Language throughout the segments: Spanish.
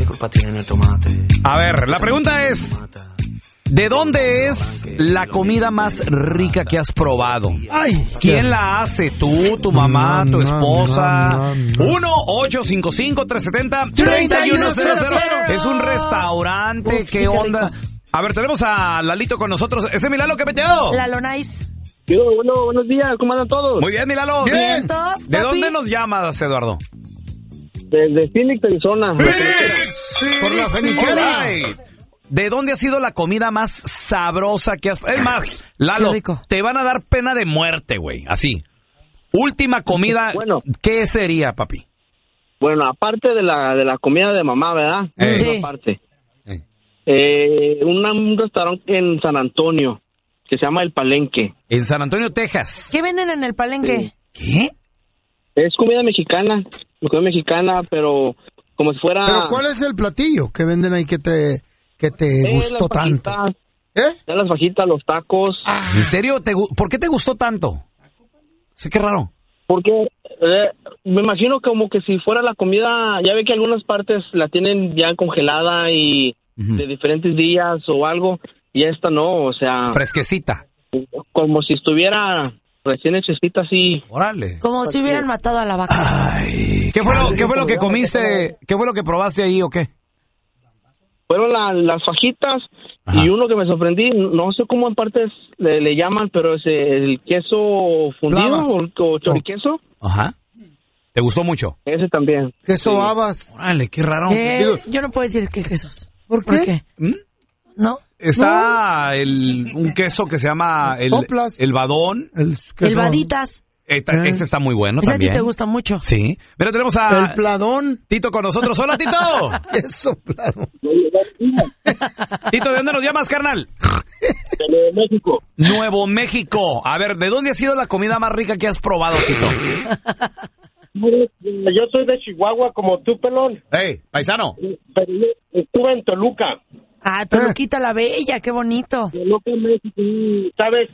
culpa tiene el tomate? A ver, la pregunta es, ¿de dónde es la comida más rica que has probado? Ay, ¿Quién la hace? ¿Tú, tu mamá, tu esposa? 1-855-370-3100. Es un restaurante, ¿qué onda? A ver, tenemos a Lalito con nosotros. ¿Ese es mi Lalo que peteo? Lalo Nice. Bueno, buenos días, ¿cómo andan todos? Muy bien, mi Lalo. Bien. ¿Todos, ¿De papi? dónde nos llamas, Eduardo? Desde Phoenix, Arizona. por la feniquera. Alright. ¿De dónde ha sido la comida más sabrosa que has... Es más, Lalo, Qué rico. te van a dar pena de muerte, güey. Así. Última comida, Bueno. ¿qué sería, papi? Bueno, aparte de la comida de mamá, ¿verdad? Sí. Aparte. Eh. Un restaurante en San Antonio que se llama El Palenque. En San Antonio, Texas. ¿Qué venden en el palenque? ¿Qué? Es comida mexicana, pero como si fuera... ¿Pero cuál es el platillo que venden ahí que te gustó las tanto? fajitas, ¿Eh? las fajitas, los tacos. ¿En serio? ¿Por qué te gustó tanto? Sí, qué raro. Porque me imagino como que si fuera la comida, ya ve que algunas partes la tienen ya congelada y de diferentes días o algo, y esta no, o sea, Fresquecita. como si estuviera recién hechecita así. Órale. Como si hubieran matado a la vaca. ¿Qué fue lo que comiste? ¿Qué fue lo que probaste ahí o qué? Fueron las fajitas. Ajá. Y uno que me sorprendí, no sé cómo en partes le llaman, pero es el queso fundido Blavas. o choriqueso. Ajá. ¿Te gustó mucho? Ese también. Queso Sí. habas. Órale, qué raro. Digo, Yo no puedo decir qué quesos. ¿Por qué? ¿Mm? ¿No? Está un queso que se llama Soplas. el badón. El queso. El Vaditas. Ese está muy bueno Ese a ti también. te gusta mucho. Sí. Mira, tenemos a El pladón. Tito con nosotros. ¡Hola, Tito! Queso pladón. Tito, ¿de dónde nos llamas, carnal? De México. Nuevo México. A ver, ¿de dónde ha sido la comida más rica que has probado, Tito? Yo soy de Chihuahua como tú, pelón. ¡Ey, paisano! Pero yo estuve en Toluca. Ah, Toluquita la Bella, qué bonito. Toluca, México. ¿Sabes?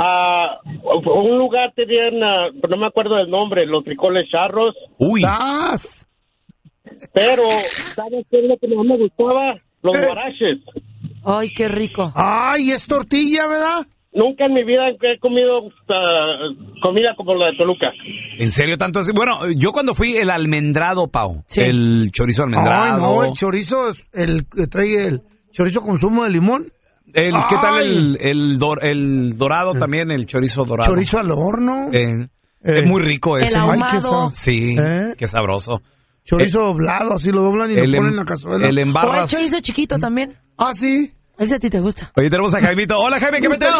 Un lugar tenían, no me acuerdo del nombre, los frijoles charros. ¡Uy! ¡Sas! Pero, ¿sabes qué es lo que más me gustaba? Los guaraches. Ay, qué rico. ¡Ay, es tortilla, ¿verdad? Nunca en mi vida he comido comida como la de Toluca. ¿En serio tanto así? Bueno, yo cuando fui el almendrado, Pau. Sí. El chorizo almendrado. Ay, no, el chorizo es el que trae el chorizo con zumo de limón. ¿Qué tal Ay. el dorado también? El chorizo dorado. Chorizo al horno. Es muy rico ese. El Ay, qué ahumado. Sí, ¿Eh? qué sabroso. Chorizo doblado, así lo doblan y lo ponen en la cazuela. El O el embarras. chorizo chiquito también. Ah, sí. Ese a ti te gusta. Oye, tenemos a Jaimito. Hola, Jaime, ¿qué meteo?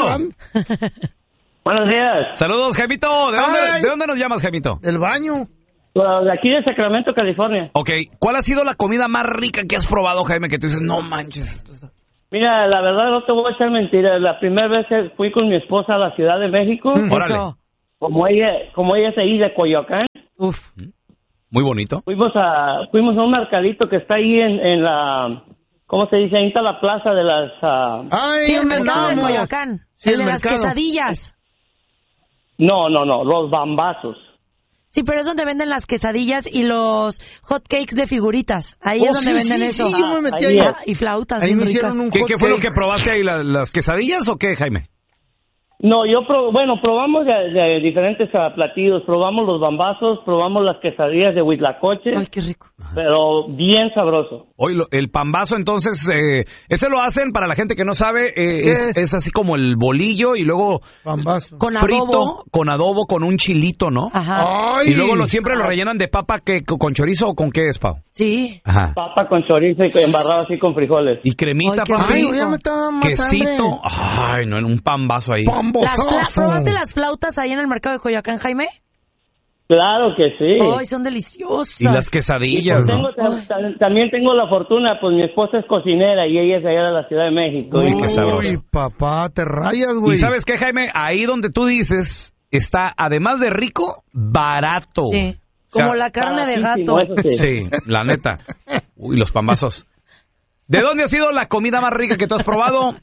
Buenos días. Saludos, Jaimito. Ay. ¿De dónde nos llamas, Jaimito? Del baño. De aquí de Sacramento, California. Ok, ¿cuál ha sido la comida más rica que has probado, Jaime? Que tú dices, no manches. Esto está... Mira, la verdad no te voy a echar mentiras. La primera vez que fui con mi esposa a la Ciudad de México, Órale. Eso. como ella es ahí de Coyoacán, Uf. Muy bonito. fuimos a un mercadito que está ahí en la, ¿cómo se dice? Ahí está la plaza de las... Ay, Sí, el ¿dónde mercado de andamos? Coyoacán. Sí, el el de las mercado. quesadillas. No, los bambazos. Sí, pero es donde venden las quesadillas y los hot cakes de figuritas. Ahí es Oh, donde sí, venden sí, eso. sí, yo me metí ahí ahí. es. Y flautas Ahí bien me ricas. hicieron un ¿Qué fue lo hot que cake. probaste ahí? ¿Las quesadillas o qué, Jaime? No, probamos de diferentes platillos. Probamos los bambazos, probamos las quesadillas de huitlacoche, Ay, qué rico. pero bien sabroso. Hoy el pambazo, entonces, ese lo hacen, para la gente que no sabe, es así como el bolillo y luego Pambazo. Con frito, adobo. con adobo, con un chilito, ¿no? Ajá. Ay. Y luego siempre lo rellenan de papa, ¿con chorizo o con qué es, Pau? Sí. Ajá. Papa con chorizo y embarrado así con frijoles. Y cremita, Ay, qué papi. Ay, rico. ya me estaba dando más Quesito. hambre. Ay, no, en un pambazo ahí. Pambosazo. ¿Probaste las flautas ahí en el mercado de Coyoacán, Jaime? Claro que sí. Ay, son deliciosas. Y las quesadillas, ¿no? También tengo la fortuna, pues mi esposa es cocinera y ella es allá de la Ciudad de México. Uy, Y qué sabroso. Uy, papá, te rayas, güey. Y ¿sabes qué, Jaime? Ahí donde tú dices, está, además de rico, barato. Sí. Como O sea, la carne de gato. baratísimo, eso sí. Sí, la neta. Uy, los pambazos. ¿De dónde ha sido la comida más rica que tú has probado?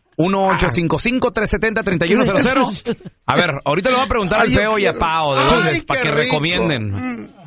1-855-370-3100. A ver, ahorita le voy a preguntar al Ay, yo Feo y a quiero. Pao, ¿de Ay, dónde? Para qué que rico. recomienden.